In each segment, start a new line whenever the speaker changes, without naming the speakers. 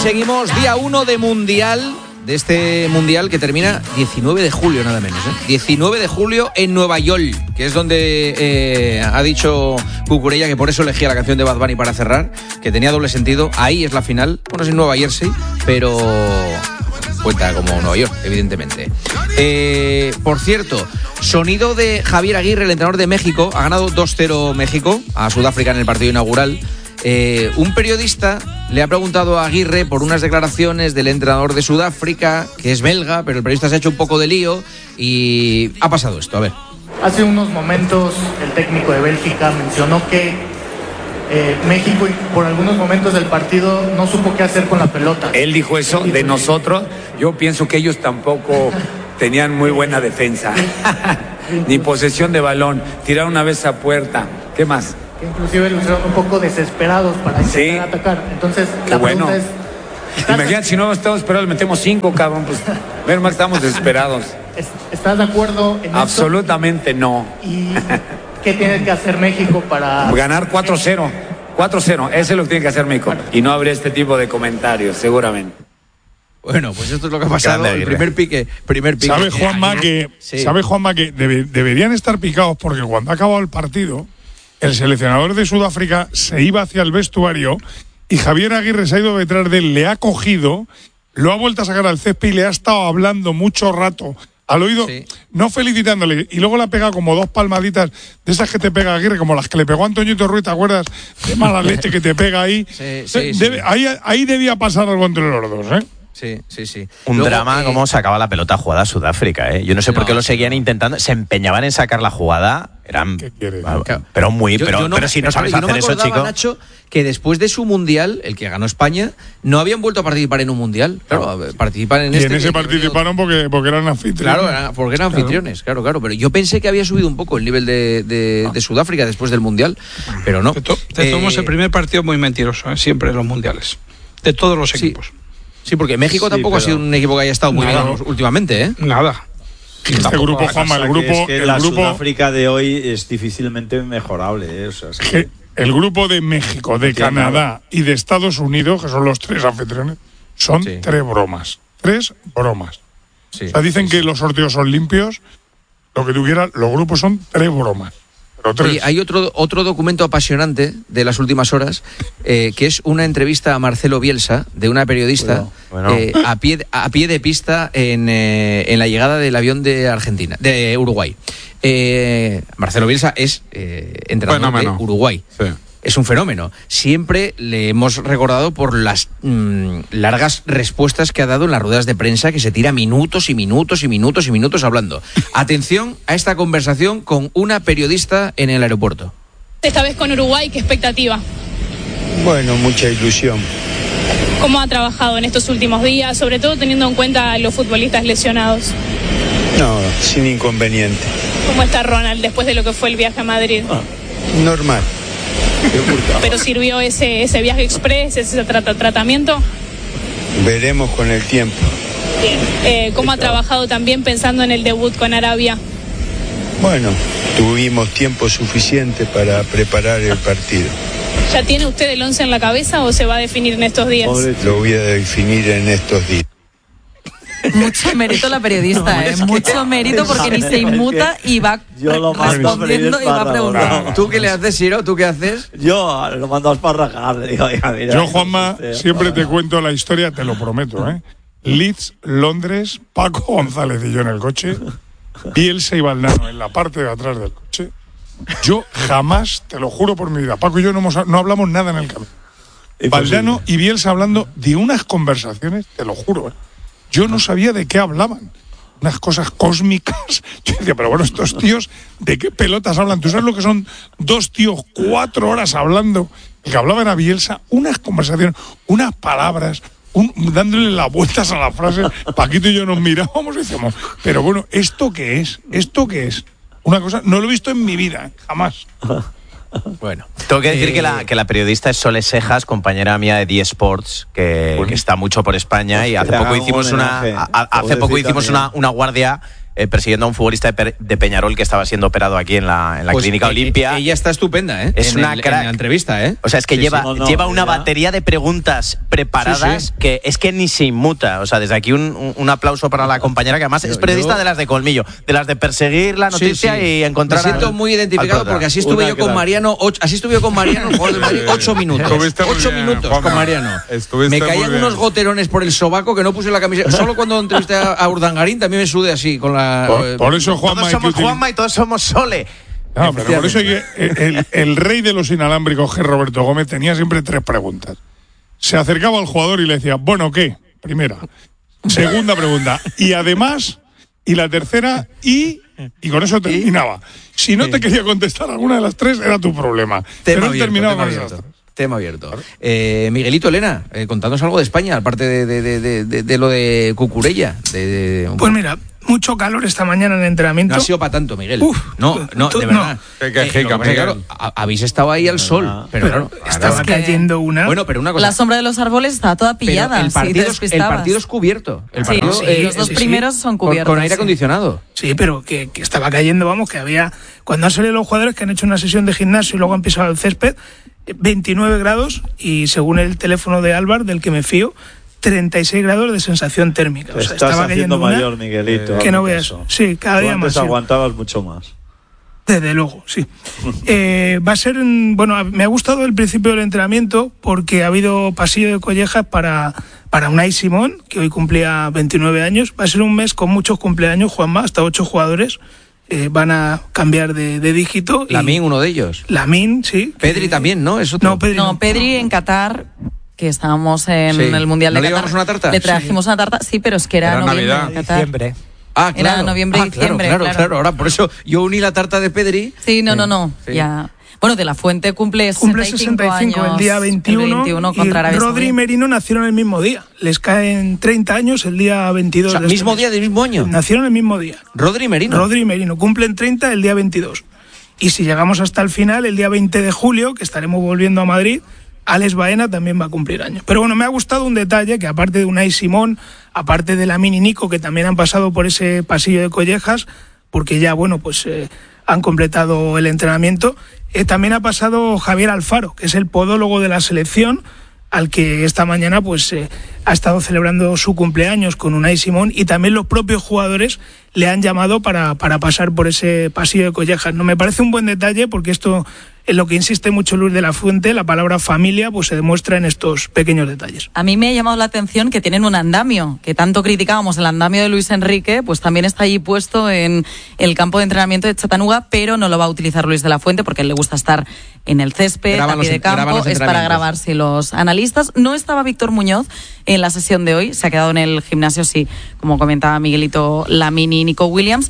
seguimos, día 1 de Mundial, de este Mundial que termina 19 de julio, nada menos, 19 de julio en Nueva York, que es donde ha dicho Cucurella que por eso elegía la canción de Bad Bunny para cerrar, que tenía doble sentido. Ahí es la final, bueno, es en Nueva Jersey, pero cuenta como Nueva York, evidentemente. Por cierto, sonido de Javier Aguirre, el entrenador de México. Ha ganado 2-0 México a Sudáfrica en el partido inaugural. Un periodista le ha preguntado a Aguirre por unas declaraciones del entrenador de Sudáfrica, que es belga, pero el periodista se ha hecho un poco de lío y ha pasado esto. A ver.
Hace unos momentos el técnico de Bélgica mencionó que México por algunos momentos del partido no supo qué hacer con la pelota.
Él dijo eso de nosotros. Yo pienso que ellos tampoco tenían muy buena defensa. Ni posesión de balón. Tiraron una vez a puerta. ¿Qué más?
Que inclusive lo hicieron un poco desesperados para intentar atacar. Entonces, la pregunta es...
Imagínate, si no estamos esperados, le metemos 5, cabrón. Pues, menos mal que estamos desesperados.
¿Estás de acuerdo en
Absolutamente
esto?
No.
¿Y qué tiene que hacer México para...?
Ganar 4-0. 4-0, eso es lo que tiene que hacer México. Y no habría este tipo de comentarios, seguramente.
Bueno, pues esto es lo que ha pasado. El primer pique.
¿Sabe Juanma que deberían estar picados porque cuando ha acabado el partido, el seleccionador de Sudáfrica se iba hacia el vestuario y Javier Aguirre se ha ido detrás de él, le ha cogido, lo ha vuelto a sacar al césped y le ha estado hablando mucho rato al oído, no felicitándole, y luego le ha pegado como 2 palmaditas de esas que te pega Aguirre, como las que le pegó a Antoñito Ruiz, ¿te acuerdas? De mala leche que te pega ahí. Ahí debía pasar algo entre los dos, ¿eh?
Sí.
Un luego, drama cómo sacaba la pelota jugada a Sudáfrica, ¿eh? Yo no sé por qué lo seguían intentando, se empeñaban en sacar la jugada, eran pero si no sabes hacer eso, chico.
Nacho, que después de su mundial, el que ganó España, no habían vuelto a participar en un mundial. Claro, participan en este.
Y en ese participaron porque eran anfitriones.
Claro, porque eran anfitriones, claro. Pero yo pensé que había subido un poco el nivel de Sudáfrica después del mundial, pero no.
Tomamos el primer partido muy mentiroso, siempre en los mundiales, de todos los equipos.
Sí, porque México tampoco ha sido un equipo que haya estado muy bien últimamente, ¿eh?
Nada.
Este grupo, Juanma, el grupo...
la Sudáfrica de hoy es difícilmente mejorable, ¿eh? O sea,
que el grupo de México, de Canadá y de Estados Unidos, que son los 3 anfitriones, son 3 bromas. 3 bromas. O sea, dicen que los sorteos son limpios, lo que tuviera, los grupos son 3 bromas.
Oye, hay otro documento apasionante de las últimas horas, que es una entrevista a Marcelo Bielsa, de una periodista, a pie de pista en la llegada del avión de Uruguay. Marcelo Bielsa es entrenador de Uruguay. Sí. Es un fenómeno. Siempre le hemos recordado por las largas respuestas que ha dado en las ruedas de prensa, que se tira minutos y minutos y minutos y minutos hablando. Atención a esta conversación con una periodista en el aeropuerto.
Esta vez con Uruguay, ¿qué expectativa?
Bueno, mucha ilusión.
¿Cómo ha trabajado en estos últimos días, sobre todo teniendo en cuenta a los futbolistas lesionados?
No, sin inconveniente.
¿Cómo está Ronald después de lo que fue el viaje a Madrid?
Normal.
¿Pero sirvió ese viaje express, ese tratamiento?
Veremos con el tiempo.
Bien. ¿Cómo ha trabajado también pensando en el debut con Arabia?
Bueno, tuvimos tiempo suficiente para preparar el partido.
¿Ya tiene usted el 11 en la cabeza o se va a definir en estos días?
Lo voy a definir en estos días.
Mucho mérito la periodista, mucho mérito porque ni se inmuta y va respondiendo y va preguntando.
¿Tú qué le haces, Siro? ¿Tú qué haces?
Yo lo mando a esparrajar, le digo, mira.
Yo, Juanma, siempre te cuento la historia, te lo prometo, ¿eh? Leeds, Londres, Paco González y yo en el coche, Bielsa y Valdano en la parte de atrás del coche. Yo jamás, te lo juro por mi vida, Paco y yo no hablamos nada en el camino. Valdano y Bielsa hablando de unas conversaciones, te lo juro, ¿eh? Yo no sabía de qué hablaban. Unas cosas cósmicas. Yo decía, pero bueno, estos tíos, ¿de qué pelotas hablan? ¿Tú sabes lo que son 2 tíos 4 horas hablando? El que hablaban a Bielsa, unas conversaciones, unas palabras, dándole las vueltas a las frases. Paquito y yo nos mirábamos y decíamos, pero bueno, ¿esto qué es? ¿Esto qué es? Una cosa, no lo he visto en mi vida, jamás.
Bueno, tengo que decir que la periodista es Sole Sejas, compañera mía de The Sports, que está mucho por España, y hace poco hicimos una guardia persiguiendo a un futbolista de Peñarol que estaba siendo operado aquí en la
pues
Clínica Olimpia.
Ella está estupenda, ¿eh?
Es una crack.
En la entrevista, ¿eh?
O sea, es que lleva una batería de preguntas preparadas que es que ni se inmuta. O sea, desde aquí un aplauso para la compañera, que además es periodista de las de colmillo, de las de perseguir la noticia y encontrar.
Me siento muy identificado porque así estuve yo con Mariano, el jugador de Madrid, 8 minutos. 8 minutos con Mariano. Me caían unos goterones por el sobaco que no puse la camiseta. Solo cuando entrevisté a Urdangarín también me sudé así con la.
Por eso Juanma,
todos somos Juanma y todos somos Sole.
No, pero por eso el rey de los inalámbricos, que es Roberto Gómez, tenía siempre 3 preguntas. Se acercaba al jugador y le decía, bueno, ¿qué? Primera. Segunda pregunta. Y además, y la tercera, y con eso terminaba. Si no te quería contestar alguna de las 3, era tu problema. Pero él terminaba con esas 3.
Tema abierto. Miguelito, Elena, contadnos algo de España, aparte de lo de Cucurella.
Pues mira, mucho calor esta mañana en el entrenamiento.
No ha sido para tanto, Miguel. No, de verdad. Claro, habéis estado ahí al sol, pero claro,
estaba cayendo una.
Bueno, pero una cosa.
La sombra de los árboles está toda pillada.
El partido es cubierto.
Los dos primeros son cubiertos.
Con aire acondicionado.
Sí, pero que estaba cayendo, vamos, que había. Cuando han salido los jugadores que han hecho una sesión de gimnasio y luego han pisado el césped, 29 grados y según el teléfono de Álvar, del que me fío, 36 grados de sensación térmica.
O sea, estaba cayendo mayor, Miguelito.
Que no veas. Sí, cada día más.
Antes aguantabas mucho más.
Desde luego, sí. Va a ser, bueno, me ha gustado el principio del entrenamiento porque ha habido pasillo de collejas para Unai Simón, que hoy cumplía 29 años. Va a ser un mes con muchos cumpleaños, Juanma, hasta 8 jugadores. Van a cambiar de dígito.
Lamine, uno de ellos.
Lamine, sí.
Pedri también, ¿no?
Pedri en Qatar, que estábamos en el Mundial de Qatar.
¿No le llevamos una tarta?
Le trajimos una tarta, sí, pero es que era
Navidad,
diciembre.
Ah, claro.
Era noviembre y diciembre.
Claro. Ahora, por eso yo uní la tarta de Pedri.
Sí, no. Sí. Ya. Bueno, De La Fuente cumple 65 años,
el día 21
contra Arabia Saudí.
Rodri y Merino nacieron el mismo día. Les caen 30 años el día 22.
O sea, mismo día del mismo año.
Nacieron el mismo día.
Rodri y Merino
cumplen 30 el día 22. Y si llegamos hasta el final, el día 20 de julio, que estaremos volviendo a Madrid, Alex Baena también va a cumplir años. Pero bueno, me ha gustado un detalle, que aparte de Unai Simón, aparte de Lamine y Nico, que también han pasado por ese pasillo de collejas, porque ya, bueno, pues han completado el entrenamiento, también ha pasado Javier Alfaro, que es el podólogo de la selección, al que esta mañana pues ha estado celebrando su cumpleaños con Unai Simón, y también los propios jugadores le han llamado para pasar por ese pasillo de collejas. No me parece un buen detalle, porque esto, en lo que insiste mucho Luis de la Fuente, la palabra familia, pues se demuestra en estos pequeños detalles.
A mí me ha llamado la atención que tienen un andamio, que tanto criticábamos el andamio de Luis Enrique, pues también está allí puesto en el campo de entrenamiento de Chattanooga, pero no lo va a utilizar Luis de la Fuente porque a él le gusta estar en el césped, a pie de campo, es para grabarse los analistas. No estaba Víctor Muñoz en la sesión de hoy, se ha quedado en el gimnasio, sí, como comentaba Miguelito, Lamine y Nico Williams.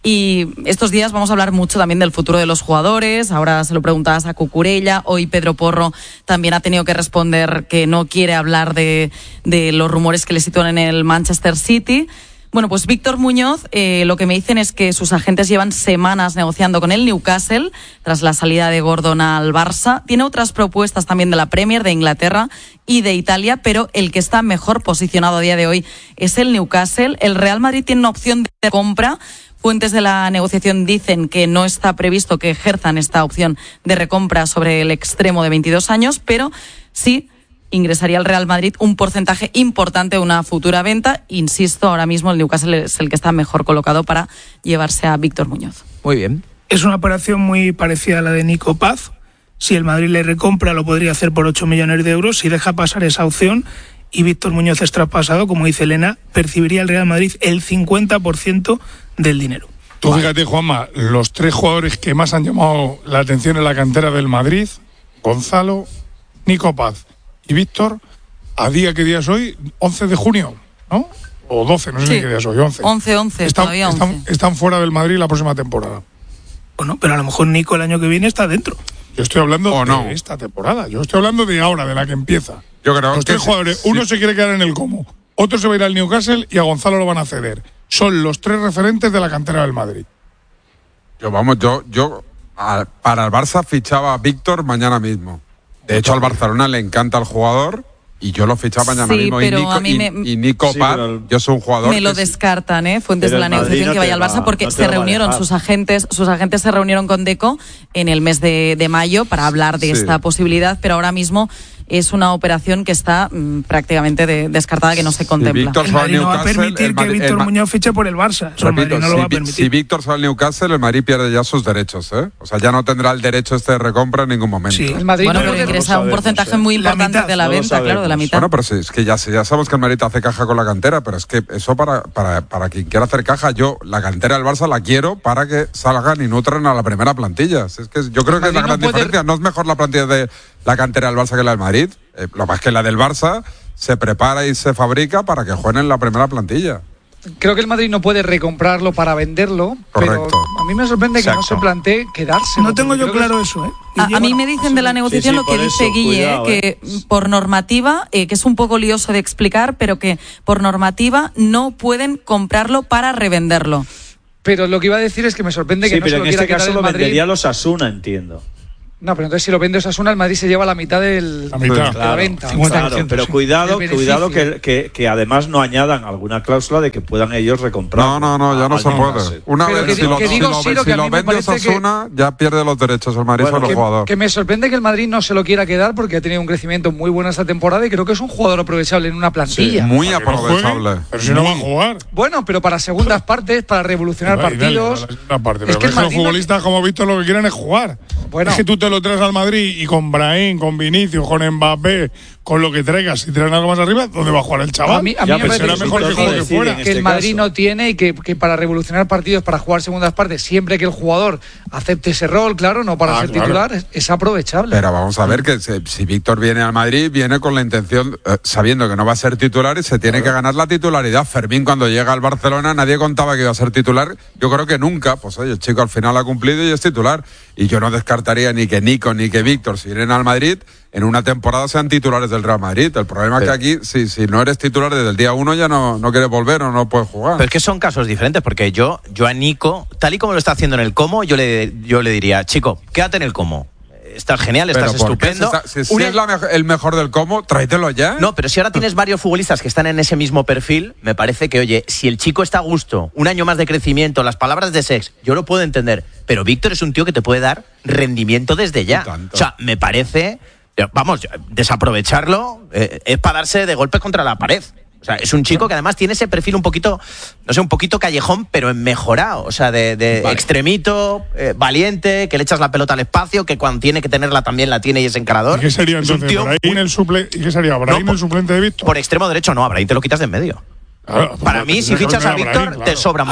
Y estos días vamos a hablar mucho también del futuro de los jugadores. Ahora se lo preguntabas a Cucurella. Hoy Pedro Porro también ha tenido que responder que no quiere hablar de los rumores que le sitúan en el Manchester City. Bueno, pues Víctor Muñoz, lo que me dicen es que sus agentes llevan semanas negociando con el Newcastle tras la salida de Gordon al Barça. Tiene otras propuestas también de la Premier, de Inglaterra y de Italia, pero el que está mejor posicionado a día de hoy es el Newcastle. El Real Madrid tiene una opción de compra. Fuentes de la negociación dicen que no está previsto que ejerzan esta opción de recompra sobre el extremo de 22 años, pero sí ingresaría al Real Madrid un porcentaje importante de una futura venta. Insisto, ahora mismo el Newcastle es el que está mejor colocado para llevarse a Víctor Muñoz.
Muy bien.
Es una operación muy parecida a la de Nico Paz. Si el Madrid le recompra, lo podría hacer por 8 millones de euros. Si deja pasar esa opción y Víctor Muñoz es traspasado, como dice Elena, percibiría el Real Madrid el 50% del dinero.
Tú fíjate, Juanma, los 3 jugadores que más han llamado la atención en la cantera del Madrid, Gonzalo, Nico Paz y Víctor, ¿a día qué día es hoy? 11 de junio, ¿no? O 12, no sé ni qué día es hoy, 11.
11, todavía 11.
Están fuera del Madrid la próxima temporada.
Bueno, pero a lo mejor Nico el año que viene está dentro.
Yo estoy hablando de esta temporada, yo estoy hablando de ahora, de la que empieza.
Yo creo
los 3 jugadores, uno se quiere quedar en el Como, otro se va a ir al Newcastle y a Gonzalo lo van a ceder. Son los 3 referentes de la cantera del Madrid.
Yo para el Barça fichaba a Víctor mañana mismo. De hecho, al Barcelona le encanta el jugador y yo lo fichaba mañana mismo.
Pero
y Nico Paz, yo soy un jugador.
Me lo descartan, fuentes de la negociación que vaya al Barça, porque se reunieron sus agentes se reunieron con Deco en el mes de mayo para hablar de esta posibilidad, pero ahora mismo es una operación que está prácticamente descartada, que no se contempla.
El Madrid no va a permitir que Víctor Muñoz fiche por el Barça. Eso repito, el Madrid no lo va a permitir.
Si Víctor sale al Newcastle, el Madrid pierde ya sus derechos. O sea, ya no tendrá el derecho de recompra en ningún momento.
Sí. El Madrid pero ingresa un porcentaje muy importante de la venta, claro, de la mitad.
Bueno, pero sí, es que ya sabemos que el Madrid hace caja con la cantera, pero es que eso para quien quiera hacer caja, la cantera del Barça la quiero para que salgan y nutran a la primera plantilla. Es que yo creo que es la gran diferencia. No es mejor la plantilla de la cantera del Barça que la del Madrid. Lo que pasa es que la del Barça se prepara y se fabrica para que jueguen en la primera plantilla.
Creo que el Madrid no puede recomprarlo para venderlo.
Correcto.
Pero a mí me sorprende que no se plantee quedarse.
No tengo yo claro eso.
A mí me dicen de la negociación lo que dice Guille, que por normativa, que es un poco lioso de explicar, pero que por normativa no pueden comprarlo para revenderlo.
Pero lo que iba a decir es que me sorprende que no se lo quiera quedar el Madrid.
Pero en este caso lo vendería los Osasuna, entiendo.
No, pero entonces si lo vende Osasuna, el Madrid se lleva la mitad de la venta.
Claro, pero cuidado que además no añadan alguna cláusula de que puedan ellos recomprar.
No, ya no se puede. Una vez si lo vende Osasuna, ya pierde los derechos el Madrid sobre el jugador.
Que me sorprende que el Madrid no se lo quiera quedar porque ha tenido un crecimiento muy bueno esta temporada y creo que es un jugador aprovechable en una plantilla.
Sí, muy aprovechable.
Pero si no va a jugar.
Bueno, pero para segundas partes, para revolucionar partidos.
Pero que los futbolistas, como Víctor, lo que quieren es jugar.
Bueno,
es que tú te lo traes al Madrid y con Brahim, con Vinicius, con Mbappé, con lo que traigas, si traen algo más arriba, ¿dónde va a jugar el chaval?
A mí me parece
mejor que juegue fuera.
Que el Madrid no tiene y que para revolucionar partidos, para jugar segundas partes, siempre que el jugador acepte ese rol, claro, no para ser titular, es aprovechable.
Pero vamos a ver que si Víctor viene al Madrid, viene con la intención, sabiendo que no va a ser titular y se tiene que ganar la titularidad. Fermín, cuando llega al Barcelona, nadie contaba que iba a ser titular. Yo creo que nunca. Pues oye, el chico al final ha cumplido y es titular. Y yo no descartaría ni que Nico ni que Víctor, si vienen al Madrid, en una temporada sean titulares del Real Madrid. El problema es que aquí, si no eres titular desde el día 1, ya no quieres volver o no puedes jugar.
Pero es que son casos diferentes, porque yo a Nico, tal y como lo está haciendo en el Como, yo le diría, chico, quédate en el Como. Estás genial, estás estupendo.
Si es el mejor del Como, tráetelo ya.
No, pero si ahora tienes varios futbolistas que están en ese mismo perfil, me parece que, oye, si el chico está a gusto, un año más de crecimiento, las palabras de Sex, yo lo puedo entender. Pero Víctor es un tío que te puede dar rendimiento desde ya. O sea, me parece, vamos, desaprovecharlo es para darse de golpes contra la pared. O sea, es un chico que además tiene ese perfil un poquito, no sé, un poquito callejón, pero en mejorado. O sea, de extremito, valiente, que le echas la pelota al espacio, que cuando tiene que tenerla también la tiene y es encarador.
¿Y qué sería entonces? ¿Brahim el suplente de Víctor?
Por extremo derecho no, a Brahim te lo quitas de en medio. Claro, para mí, si fichas a Víctor, te sobran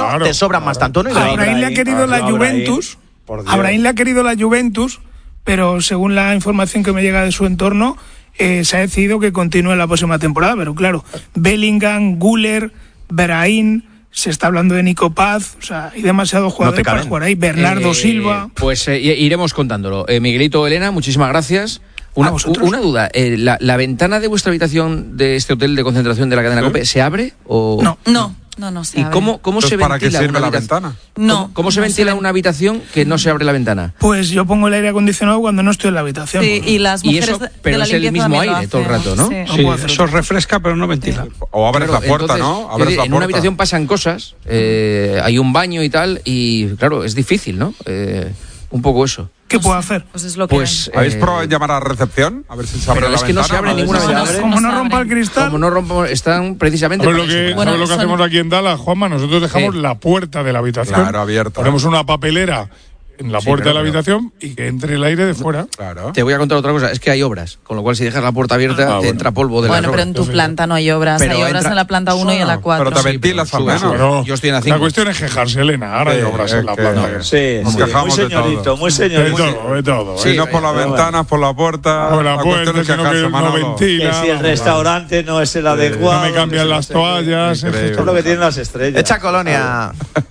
más Tantuono y
a Brahim le ha querido la Juventus. A Brahim le ha querido la Juventus, pero según la información que me llega de su entorno, se ha decidido que continúe la próxima temporada, pero claro, Bellingham, Güler, Brahim, se está hablando de Nico Paz, o sea, hay demasiados jugadores para jugar ahí, Bernardo Silva.
Pues iremos contándolo. Miguelito, Elena, muchísimas gracias. Una duda, ¿la ventana de vuestra habitación de este hotel de concentración de la cadena COPE se abre o...?
No, se abre.
¿Y cómo se ventila?
¿Para qué sirve la ventana?
¿Cómo se ventila una habitación que no se abre la ventana?
Pues yo pongo el aire acondicionado cuando no estoy en la habitación.
Sí, y las mujeres
pero es el mismo aire todo el rato, ¿no?
Sí, eso refresca pero no ventila.
O abres la puerta, entonces, ¿no?
En una habitación pasan cosas, hay un baño y tal, y claro, es difícil, ¿no? Un poco eso.
¿Qué puedo hacer?
Pues es lo que
¿habéis probado llamar a recepción? A ver si se abre la ventana.
Es que no se abre ninguna ventana.
Como no rompa el cristal.
Como no rompa, están precisamente...
¿Sabes lo que hacemos aquí en Dallas, Juanma? Nosotros dejamos la puerta de la habitación.
Claro, abierta.
Ponemos una papelera en la puerta de la habitación y que entre el aire de fuera.
Claro.
Te voy a contar otra cosa, es que hay obras, con lo cual si dejas la puerta abierta te entra polvo de las obras.
Bueno, pero en tu planta no hay obras, hay obras en la planta 1 y en la 4.
Pero te ventilas al menos.
Yo estoy en la 5.
La cuestión es quejarse, Elena, ahora hay obras en la planta.
Sí, muy señorito, muy señorito.
De todo.
Si no por las ventanas, por la puerta.
Por la puerta, que no ventila.
Que si el restaurante no es el adecuado.
No me cambian las toallas.
Esto es lo que tienen las estrellas.
Echa colonia.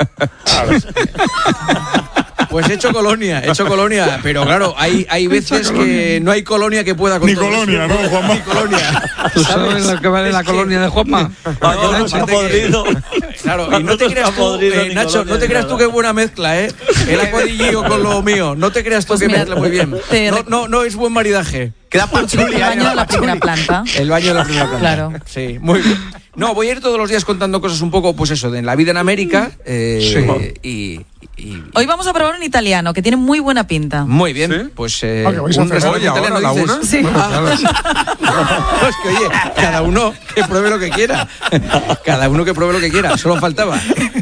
Pues he hecho colonia, pero claro, hay veces que no hay colonia que pueda con
ni colonia, ¿no, Juanma?
Ni colonia.
¿Tú sabes lo que vale la colonia de Juanma?
Claro, y no te creas tú, Nacho, no te creas tú qué buena mezcla, ¿eh? El acuadillo con lo mío. No te creas tú pues que mezcla muy bien. No es buen maridaje.
Queda Pachuli. El baño de la primera planta.
El baño de la primera planta.
Claro.
Sí, muy bien. No, voy a ir todos los días contando cosas un poco, pues eso, de la vida en América. Y
hoy vamos a probar un italiano que tiene muy buena pinta.
Muy bien,
¿sí?
Pues
un restaurante italiano,
¿la una?
Sí.
Es que oye, cada uno que pruebe lo que quiera. Cada uno que pruebe lo que quiera, solo faltaba.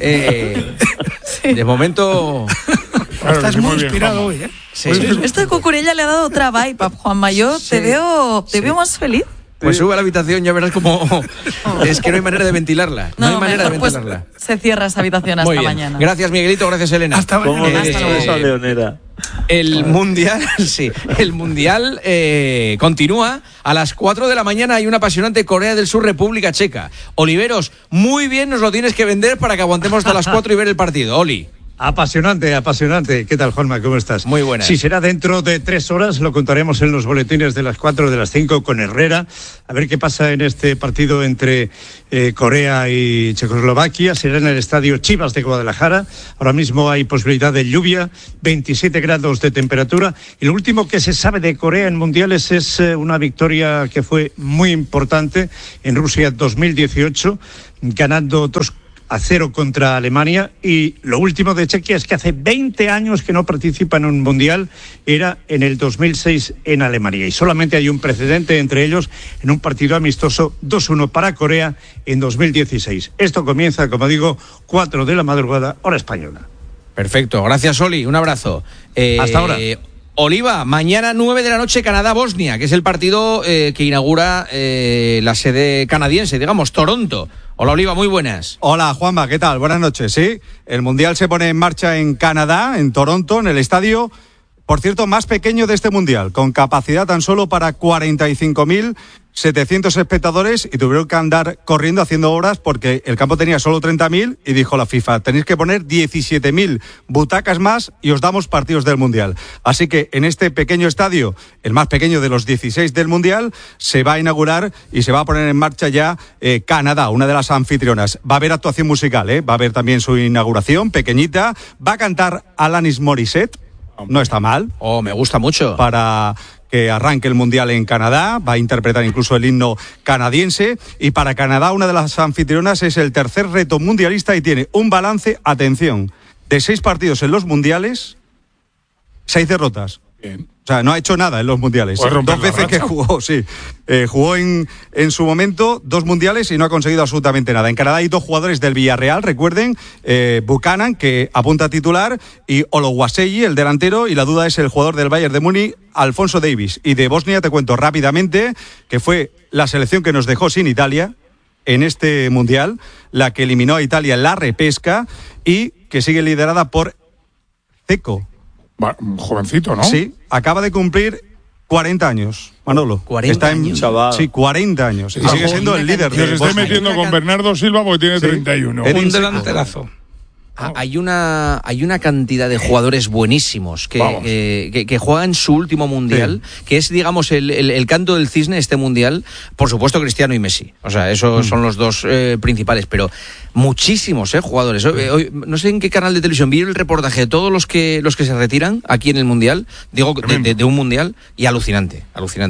De momento...
Claro, estás muy inspirado hoy, ¿eh?
Sí.
Esto de Cucurella le ha dado otra vibe a Juanma. Yo te veo más feliz.
Pues sube a la habitación, ya verás cómo... Es que no hay manera de ventilarla. No hay manera de ventilarla.
Pues se cierra esa habitación hasta mañana.
Gracias, Miguelito. Gracias, Elena.
Hasta mañana.
Esa leonera.
El Mundial, el Mundial continúa. A las 4 de la mañana hay una apasionante Corea del Sur, República Checa. Oliveros, muy bien nos lo tienes que vender para que aguantemos hasta las 4 y ver el partido. Oli.
Apasionante. ¿Qué tal, Juanma? ¿Cómo estás?
Muy buenas.
Sí, será dentro de 3 horas, lo contaremos en los boletines de las 4, de las 5 con Herrera. A ver qué pasa en este partido entre Corea y Checoslovaquia. Será en el estadio Chivas de Guadalajara. Ahora mismo hay posibilidad de lluvia, 27 grados de temperatura. Y lo último que se sabe de Corea en mundiales es una victoria que fue muy importante en Rusia 2018, ganando 2-0 contra Alemania, y lo último de Chequia es que hace 20 años que no participa en un mundial, era en el 2006 en Alemania, y solamente hay un precedente entre ellos en un partido amistoso 2-1 para Corea en 2016. Esto comienza, como digo, 4 de la madrugada, hora española.
Perfecto, gracias, Oli, un abrazo.
Hasta ahora.
Oliva, mañana 9 de la noche Canadá-Bosnia, que es el partido que inaugura la sede canadiense, digamos, Toronto. Hola, Oliva, muy buenas.
Hola, Juanma, ¿qué tal? Buenas noches, sí. El Mundial se pone en marcha en Canadá, en Toronto, en el estadio, por cierto, más pequeño de este Mundial, con capacidad tan solo para 45.700 espectadores, y tuvieron que andar corriendo haciendo horas porque el campo tenía solo 30.000 y dijo la FIFA, tenéis que poner 17.000 butacas más y os damos partidos del Mundial. Así que en este pequeño estadio, el más pequeño de los 16 del Mundial, se va a inaugurar y se va a poner en marcha ya Canadá, una de las anfitrionas. Va a haber actuación musical, va a haber también su inauguración, pequeñita. Va a cantar Alanis Morissette. No está mal.
Me gusta mucho.
Para que arranque el Mundial en Canadá, va a interpretar incluso el himno canadiense, y para Canadá una de las anfitrionas es el tercer reto mundialista y tiene un balance, atención, de 6 partidos en los Mundiales, 6 derrotas. Bien. O sea, no ha hecho nada en los mundiales. 2 veces que jugó, sí. Jugó en su momento 2 mundiales y no ha conseguido absolutamente nada. En Canadá hay 2 jugadores del Villarreal, recuerden, Buchanan, que apunta a titular, y Oluwaseyi, el delantero, y la duda es el jugador del Bayern de Múnich, Alphonso Davies. Y de Bosnia te cuento rápidamente que fue la selección que nos dejó sin Italia en este mundial, la que eliminó a Italia en la repesca y que sigue liderada por Dzeko.
Jovencito, ¿no?
Sí, acaba de cumplir 40 años, Manolo.
40 años.
Chaval. Sí, 40 años. Y sigue siendo el líder de
Se está metiendo con Bernardo Silva porque tiene 31.
Un delanterazo.
Hay una cantidad de jugadores buenísimos que juegan su último mundial, que es, digamos, el canto del cisne este mundial. Por supuesto, Cristiano y Messi. O sea, esos son los 2 principales, pero muchísimos jugadores. Hoy, no sé en qué canal de televisión vi el reportaje de todos los que se retiran aquí en el mundial, digo, de un mundial, y alucinante.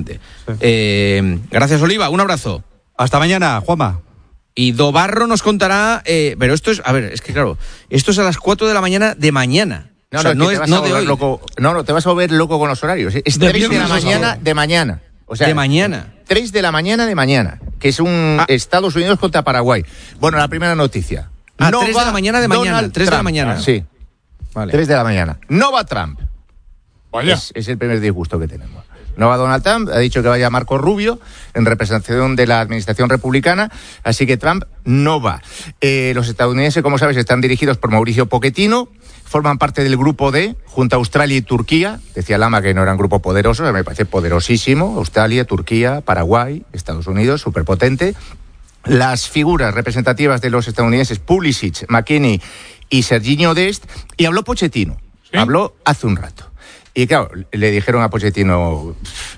Sí. Gracias, Oliva, un abrazo.
Hasta mañana, Juanma.
Y Dobarro nos contará, pero esto es, a ver, es que claro, esto es a las 4 de la mañana de mañana.
No,
o sea, no de hoy.
Loco, no, te vas a volver loco con los horarios. Es 3 de la mañana de mañana. O sea,
de mañana.
3 de la mañana de mañana, que es un Estados Unidos contra Paraguay. Bueno, la primera noticia.
3 de la mañana de mañana.
Donald
3 de la mañana.
Sí. Vale. 3 de la mañana. No va Trump.
Vaya.
Es el primer disgusto que tenemos. No va Donald Trump, ha dicho que vaya Marco Rubio en representación de la administración republicana, así que Trump no va. Los estadounidenses, como sabes, están dirigidos por Mauricio Pochettino, forman parte del grupo D, junto a Australia y Turquía. Decía Lama que no era un grupo poderoso, me parece poderosísimo. Australia, Turquía, Paraguay, Estados Unidos, superpotente. Las figuras representativas de los estadounidenses, Pulisic, McKinney y Sergiño Dest, y habló Pochettino. ¿Sí? Habló hace un rato. Y claro, le dijeron a Pochettino,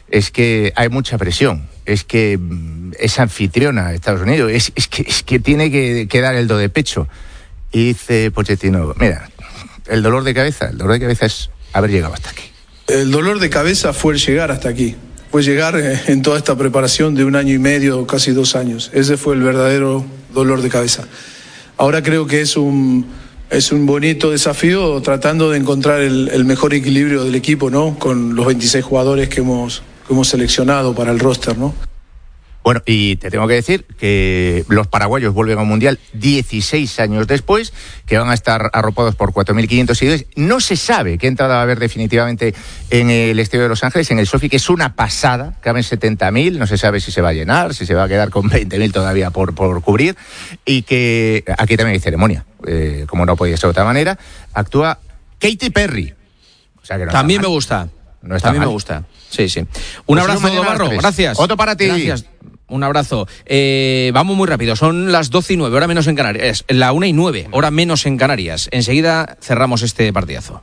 es que hay mucha presión, es que es anfitriona de Estados Unidos, es que tiene que dar el do de pecho. Y dice Pochettino, mira, el dolor de cabeza es haber llegado hasta aquí.
El dolor de cabeza fue llegar hasta aquí, fue llegar en toda esta preparación de 1 año y medio, casi 2 años. Ese fue el verdadero dolor de cabeza. Ahora creo que es un bonito desafío tratando de encontrar el mejor equilibrio del equipo, ¿no? Con los 26 jugadores que hemos seleccionado para el roster, ¿no?
Bueno, y te tengo que decir que los paraguayos vuelven a un mundial 16 años después, que van a estar arropados por 4.500 seguidores. No se sabe qué entrada va a haber definitivamente en el Estadio de Los Ángeles, en el Sofi, que es una pasada, caben 70.000, no se sabe si se va a llenar, si se va a quedar con 20.000 todavía por cubrir, y que aquí también hay ceremonia, como no podía ser de otra manera. Actúa Katy Perry. O sea que no
también me gusta.
No está
también
mal.
me gusta. Sí. Un abrazo, Dobarro. Gracias.
Otro para ti.
Gracias. Un abrazo. Vamos muy rápido. Son las 12:09, hora menos en Canarias. La 1:09, hora menos en Canarias. Enseguida cerramos este partidazo.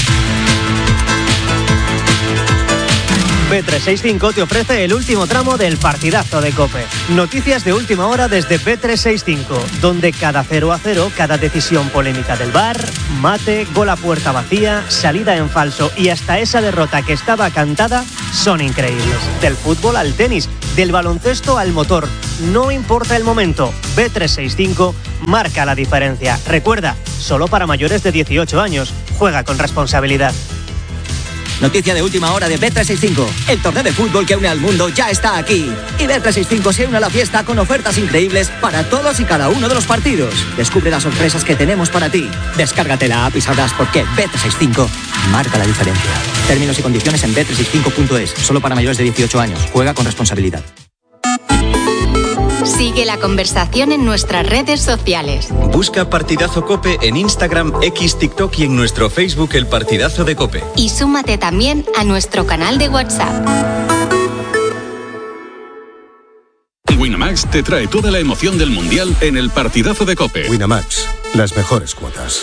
Bet365 te ofrece el último tramo del partidazo de COPE. Noticias de última hora desde Bet365, donde cada 0-0, cada decisión polémica del VAR, mate, gol a puerta vacía, salida en falso y hasta esa derrota que estaba cantada son increíbles. Del fútbol al tenis, del baloncesto al motor, no importa el momento, Bet365 marca la diferencia. Recuerda, solo para mayores de 18 años, juega con responsabilidad.
Noticia de última hora de Bet365. El torneo de fútbol que une al mundo ya está aquí. Y Bet365 se une a la fiesta con ofertas increíbles para todos y cada uno de los partidos. Descubre las sorpresas que tenemos para ti. Descárgate la app y sabrás por qué Bet365 marca la diferencia. Términos y condiciones en bet365.es. Solo para mayores de 18 años. Juega con responsabilidad.
Sigue la conversación en nuestras redes sociales.
Busca Partidazo COPE en Instagram, X, TikTok y en nuestro Facebook El Partidazo de COPE.
Y súmate también a nuestro canal de WhatsApp.
Winamax te trae toda la emoción del Mundial en El Partidazo de COPE.
Winamax, las mejores cuotas.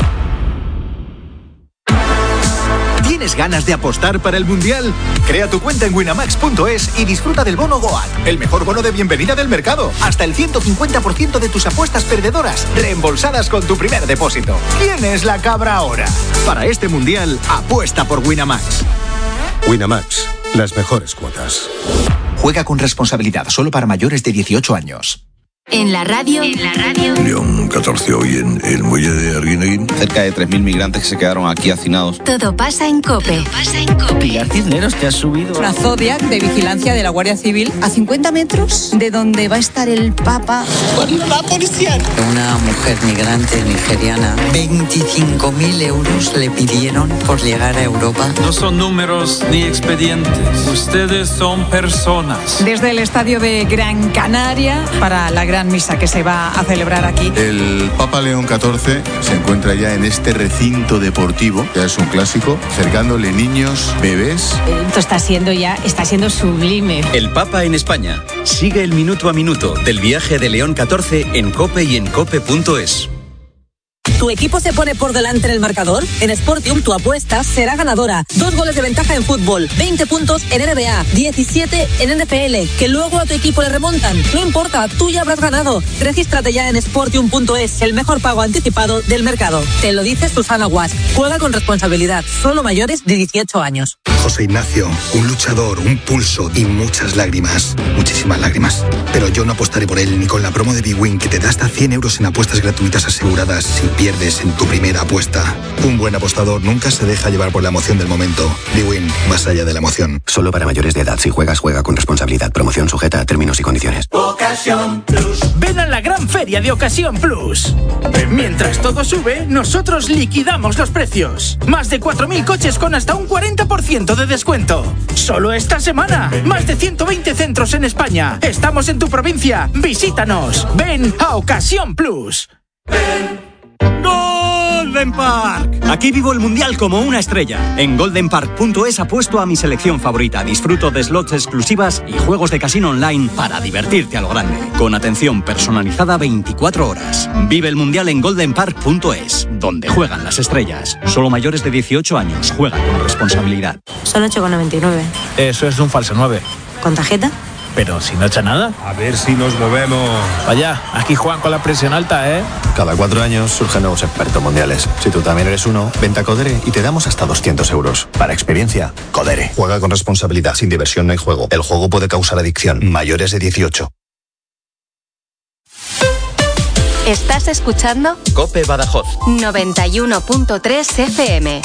¿Tienes ganas de apostar para el Mundial? Crea tu cuenta en winamax.es y disfruta del bono Goat, el mejor bono de bienvenida del mercado. Hasta el 150% de tus apuestas perdedoras reembolsadas con tu primer depósito. ¿Quién es la cabra ahora? Para este Mundial, apuesta por Winamax.
Winamax, las mejores cuotas.
Juega con responsabilidad, solo para mayores de 18 años.
En la radio.
León 14 hoy en el muelle de Arguineguín.
Cerca de 3.000 migrantes que se quedaron aquí hacinados.
Todo pasa en COPE.
Pilar Cisneros, que ha subido.
Una Zodiac de vigilancia de la Guardia Civil a 50 metros de donde va a estar el Papa.
La policía.
Una mujer migrante nigeriana, 25.000 euros le pidieron por llegar a Europa.
No son números ni expedientes. Ustedes son personas.
Desde el estadio de Gran Canaria para la gran misa que se va a celebrar aquí.
El Papa León XIV se encuentra ya en este recinto deportivo, ya es un clásico, cercándole niños, bebés.
Esto está siendo sublime.
El Papa en España. Sigue el minuto a minuto del viaje de León XIV en COPE y en COPE.es.
¿Tu equipo se pone por delante en el marcador? En Sportium tu apuesta será ganadora. 2 goles de ventaja en fútbol, 20 puntos en NBA, 17 en NFL, que luego a tu equipo le remontan. No importa, tú ya habrás ganado. Regístrate ya en Sportium.es, el mejor pago anticipado del mercado. Te lo dice Susana Guas. Juega con responsabilidad, solo mayores de 18 años.
José Ignacio, un luchador, un pulso y muchas lágrimas. Muchísimas lágrimas. Pero yo no apostaré por él ni con la promo de BWIN que te da hasta 100 euros en apuestas gratuitas aseguradas si pierdes en tu primera apuesta. Un buen apostador nunca se deja llevar por la emoción del momento. BWIN, más allá de la emoción.
Solo para mayores de edad. Si juegas, juega con responsabilidad. Promoción sujeta a términos y condiciones.
Ocasión Plus. Ven a la gran feria de Ocasión Plus. Mientras todo sube, nosotros liquidamos los precios. Más de 4.000 coches con hasta un 40% de descuento. Solo esta semana. Más de 120 centros en España. Estamos en tu provincia. Visítanos. Ven a Ocasión Plus.
¡Gol de
Golden Park. Aquí vivo el Mundial como una estrella. En goldenpark.es apuesto a mi selección favorita. Disfruto de slots exclusivas y juegos de casino online para divertirte a lo grande. Con atención personalizada 24 horas. Vive el Mundial en goldenpark.es, donde juegan las estrellas. Solo mayores de 18 años. Juega con responsabilidad.
Son 8,99.
Eso es un falso 9.
¿Con tarjeta?
Pero si no echa nada.
A ver si nos movemos.
Vaya, aquí juegan con la presión alta, ¿eh?
Cada 4 años surgen nuevos expertos mundiales. Si tú también eres uno, vente a Codere y te damos hasta 200 euros. Para experiencia, Codere. Juega con responsabilidad. Sin diversión no hay juego. El juego puede causar adicción. Mayores de 18.
¿Estás escuchando?
COPE Badajoz
91.3 FM.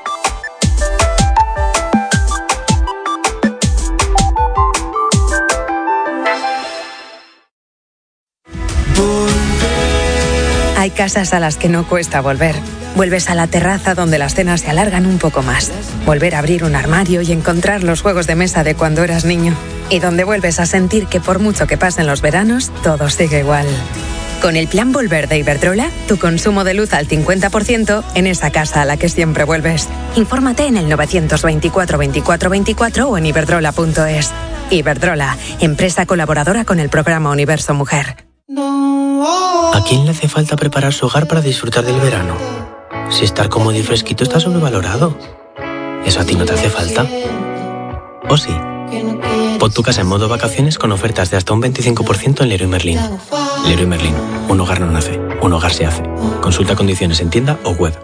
Hay casas a las que no cuesta volver. Vuelves a la terraza donde las cenas se alargan un poco más. Volver a abrir un armario y encontrar los juegos de mesa de cuando eras niño. Y donde vuelves a sentir que por mucho que pasen los veranos, todo sigue igual. Con el plan Volver de Iberdrola, tu consumo de luz al 50% en esa casa a la que siempre vuelves. Infórmate en el 924 24 24 o en iberdrola.es. Iberdrola, empresa colaboradora con el programa Universo Mujer.
¿A quién le hace falta preparar su hogar para disfrutar del verano? Si estar cómodo y fresquito está sobrevalorado. ¿Eso a ti no te hace falta? ¿O sí? Pon tu casa en modo vacaciones con ofertas de hasta un 25% en Leroy Merlin. Leroy Merlin. Un hogar no nace, un hogar se hace. Consulta condiciones en tienda o web.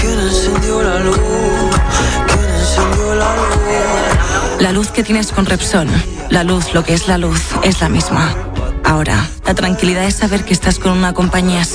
La luz que tienes con Repsol, la luz, lo que es la luz, es la misma. Ahora, la tranquilidad es saber que estás con una compañía